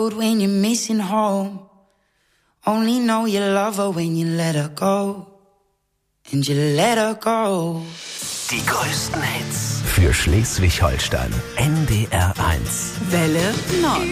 road when you're missing home. Only know you love her when you let her go. And you let her go. Die größten Hits für Schleswig-Holstein. NDR 1. Welle Nord.